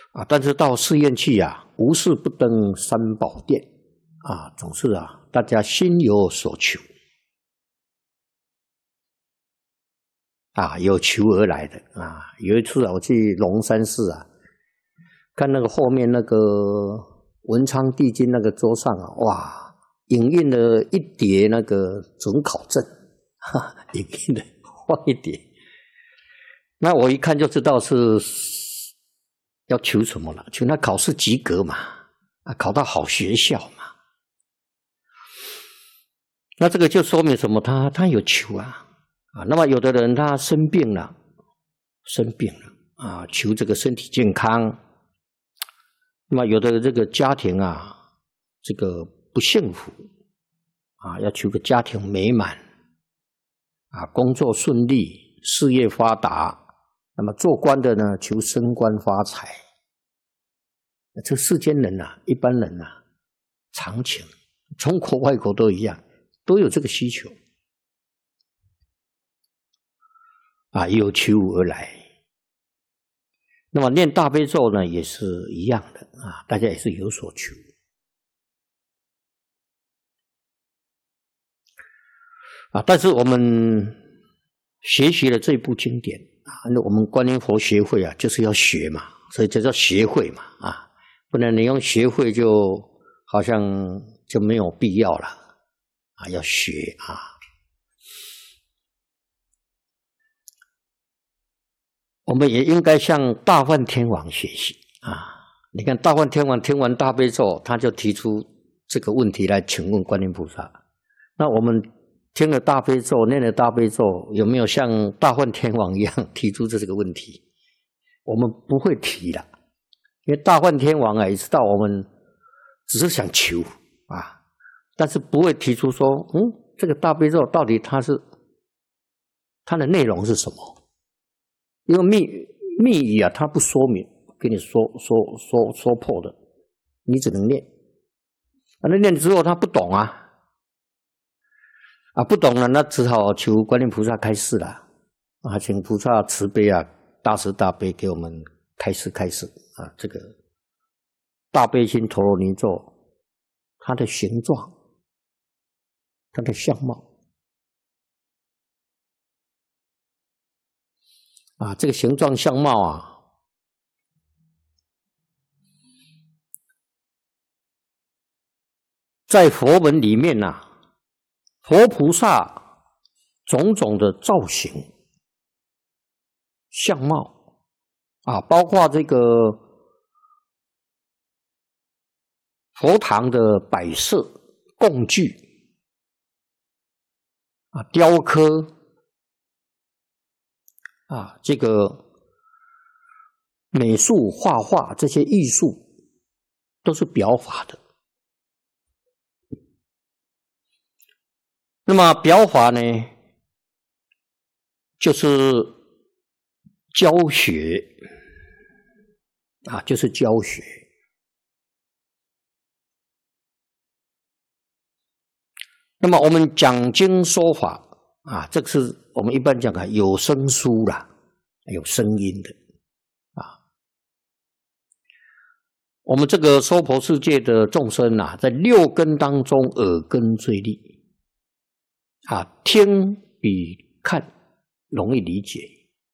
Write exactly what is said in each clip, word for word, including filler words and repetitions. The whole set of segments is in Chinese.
啊，但是到寺院去啊，无事不登三宝殿啊，总是啊，大家心有所求啊，有求而来的啊。有一次啊，我去龙山寺啊，看那个后面那个文昌帝君那个桌上啊，哇，影印了一叠那个准考证，哈，影印的放一叠。那我一看就知道是要求什么了，求那考试及格嘛，啊，考到好学校嘛。那这个就说明什么？他他有求啊，啊，那么有的人他生病了，生病了啊，求这个身体健康。那么有的这个家庭啊，这个不幸福啊，要求个家庭美满啊，工作顺利，事业发达。那么做官的呢，求升官发财。这世间人啊，一般人啊，常情，中国外国都一样，都有这个需求啊，有求而来。那么念大悲咒呢，也是一样的啊，大家也是有所求啊。但是我们学习了这部经典啊，那我们观音佛学会啊，就是要学嘛，所以这叫学会嘛啊，不然你用学会就好像就没有必要了啊，要学啊。我们也应该向大梵天王学习啊！你看大梵天王听完大悲咒，他就提出这个问题来请问观音菩萨。那我们听了大悲咒，念了大悲咒，有没有像大梵天王一样提出这个问题？我们不会提了，因为大梵天王啊也知道我们只是想求啊，但是不会提出说，嗯，这个大悲咒到底它是它的内容是什么？因为密密语啊，它不说明，给你说说说说破的，你只能念。啊，那念之后他不懂啊，啊不懂了，那只好求观音菩萨开示了啊，请菩萨慈悲啊，大慈大悲给我们开示开示啊，这个大悲心陀罗尼咒，它的形状，它的相貌。啊，这个形状相貌啊，在佛门里面啊，佛菩萨种种的造型、相貌啊，包括这个佛堂的摆设、供具啊，雕刻。啊，这个美术、画画这些艺术都是表法的。那么表法呢，就是教学啊，就是教学。那么我们讲经说法啊，这个是我们一般讲的有声书啦，有声音的啊。我们这个娑婆世界的众生啊，在六根当中，耳根最利啊，听比看容易理解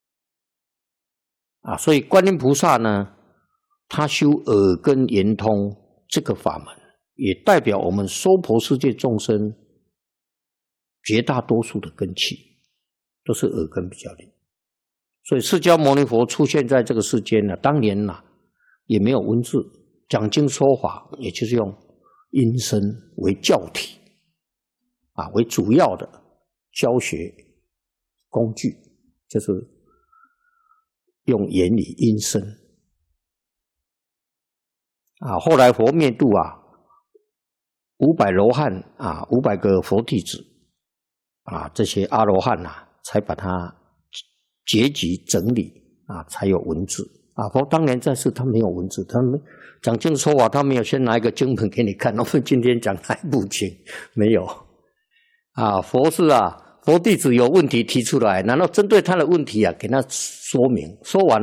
啊，所以观音菩萨呢，他修耳根圆通这个法门，也代表我们娑婆世界众生绝大多数的根器都是耳根比较灵，所以释迦牟尼佛出现在这个世间呢，当年呢也没有文字，讲经说法，也就是用音声为教体啊，为主要的教学工具，就是用言语音声啊。后来佛灭度啊，五百罗汉啊，五百个佛弟子。啊，这些阿罗汉啊，才把它结集整理啊，才有文字啊。佛当年在世，他没有文字，他们讲经说法，他没有先拿一个经本给你看。我们今天讲哪一部经？没有啊。佛是啊，佛弟子有问题提出来，然后针对他的问题啊，给他说明，说完